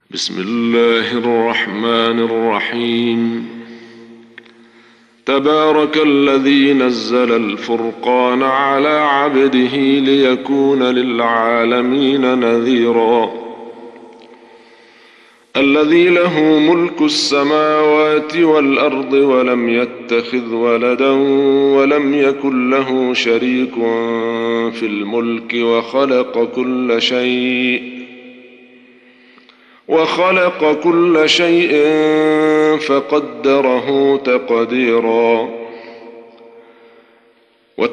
بسم الله الرحمن الرحيم. تبارك الذي نزل الفرقان على عبده ليكون للعالمين نذيرا. الذي له ملك السماوات والأرض ولم يتخذ ولدا ولم يكن له شريك في الملك وخلق كل شيء فقدره تقديرا.